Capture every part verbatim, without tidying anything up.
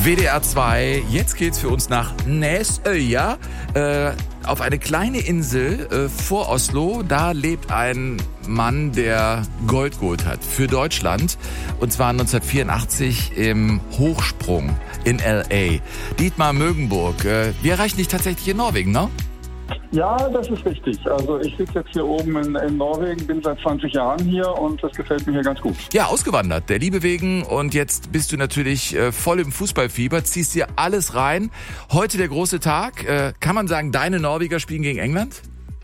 W D R zwei, jetzt geht's für uns nach Nesøya, äh, auf eine kleine Insel äh, vor Oslo. Da lebt ein Mann, der Gold geholt hat für Deutschland. Und zwar neunzehnhundertvierundachtzig im Hochsprung in L A. Dietmar Mögenburg, äh, wir erreichen dich tatsächlich in Norwegen, ne? Ja, das ist richtig. Also ich sitze jetzt hier oben in, in Norwegen, bin seit zwanzig Jahren hier und das gefällt mir hier ganz gut. Ja, ausgewandert, der Liebe wegen, und jetzt bist du natürlich äh, voll im Fußballfieber, ziehst dir alles rein. Heute der große Tag. Äh, kann man sagen, deine Norweger spielen gegen England?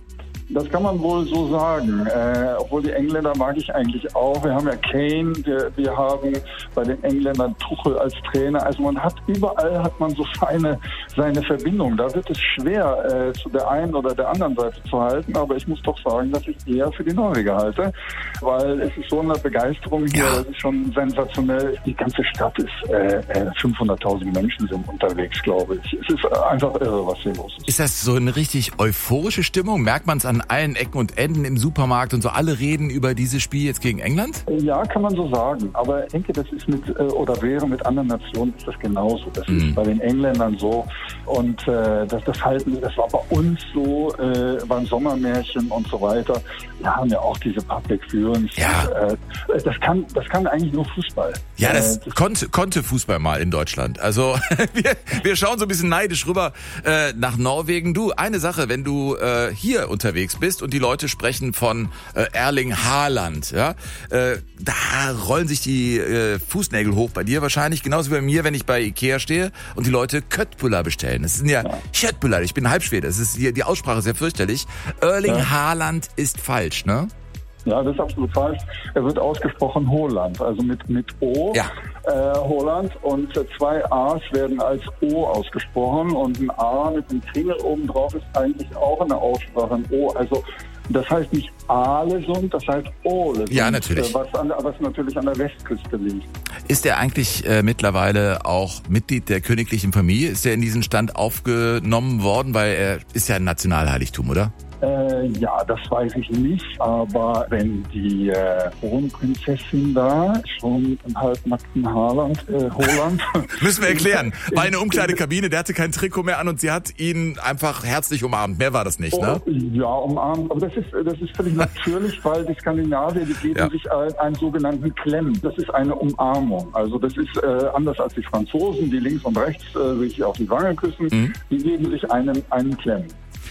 Das kann man wohl so sagen, äh, obwohl die Engländer mag ich eigentlich auch. Wir haben ja Kane, wir, wir haben bei den Engländern Tuchel als Trainer. Also man hat überall hat man so seine, seine Verbindung. Da wird es schwer, äh, zu der einen oder der anderen Seite zu halten. Aber ich muss doch sagen, dass ich eher für die Norweger halte, weil es ist so eine Begeisterung hier. Ja. Das ist schon sensationell. Die ganze Stadt ist, äh, fünfhunderttausend Menschen sind unterwegs, glaube ich. Es ist einfach irre, was hier los ist. Ist das so eine richtig euphorische Stimmung? Merkt man es an allen Ecken und Enden im Supermarkt und so? Alle reden über dieses Spiel jetzt gegen England? Ja, kann man so sagen. Aber ich denke, das ist mit, oder wäre mit anderen Nationen ist das genauso. Das mhm. ist bei den Engländern so. Und äh, das, das halten, das war bei uns so, äh, beim Sommermärchen und so weiter. Wir haben ja auch diese Public Viewings. Ja. Äh, das kann, das kann eigentlich nur Fußball. Ja, das, äh, das konnte, konnte Fußball mal in Deutschland. Also wir, wir schauen so ein bisschen neidisch rüber äh, nach Norwegen. Du, eine Sache, wenn du äh, hier unterwegs bist und die Leute sprechen von äh, Erling Haaland, ja, äh, da rollen sich die äh, Fußnägel hoch bei dir wahrscheinlich, genauso wie bei mir, wenn ich bei Ikea stehe und die Leute Köttbullar bestellen. Das sind ja, ja. Köttbullar, ich bin Halbschwede, das ist die, die Aussprache ist sehr fürchterlich. Erling ja. Haaland ist falsch, ne? Ja, das ist absolut falsch. Er wird ausgesprochen Holland, also mit mit O, ja. äh, Holland, und zwei A's werden als O ausgesprochen und ein A mit einem Kringel oben drauf ist eigentlich auch eine Aussprache, ein O. Also das heißt nicht Aalesund, das heißt Ålesund, ja, natürlich. Was, an, was natürlich an der Westküste liegt. Ist er eigentlich äh, mittlerweile auch Mitglied der königlichen Familie? Ist er in diesen Stand aufgenommen worden, weil er ist ja ein Nationalheiligtum, oder? Äh, ja, das weiß ich nicht, aber wenn die äh, Kronprinzessin da schon im halbnackten Haaland, äh, Holland... Müssen wir erklären. War eine Umkleidekabine, der hatte kein Trikot mehr an und sie hat ihn einfach herzlich umarmt. Mehr war das nicht, ne? Oh, ja, umarmt. Aber das ist, das ist völlig natürlich, weil die Skandinavier, die geben ja. sich einen, einen sogenannten Klemm. Das ist eine Umarmung. Also das ist äh, anders als die Franzosen, die links und rechts äh, sich auf die Wange küssen. Mhm. Die geben sich einen, einen Klemm.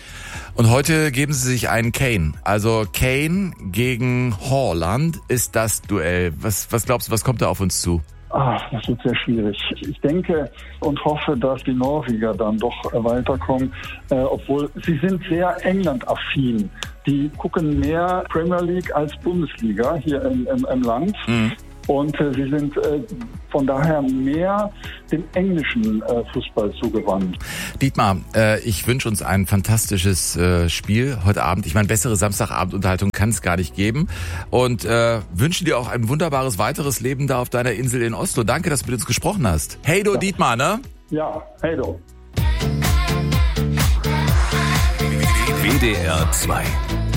Und heute geben sie sich einen Kane. Also Kane gegen Haaland ist das Duell. Was, was glaubst du, was kommt da auf uns zu? Ach, das wird sehr schwierig. Ich denke und hoffe, dass die Norweger dann doch weiterkommen, äh, obwohl sie sind sehr England-affin. Die gucken mehr Premier League als Bundesliga hier im, im, im Land. Mhm. Und äh, sie sind äh, von daher mehr dem englischen äh, Fußball zugewandt. Dietmar, äh, ich wünsche uns ein fantastisches äh, Spiel heute Abend. Ich meine, bessere Samstagabendunterhaltung kann es gar nicht geben. Und äh, wünsche dir auch ein wunderbares weiteres Leben da auf deiner Insel in Oslo. Danke, dass du mit uns gesprochen hast. Hey do, ja. Dietmar, ne? Ja, hey do. W D R zwei.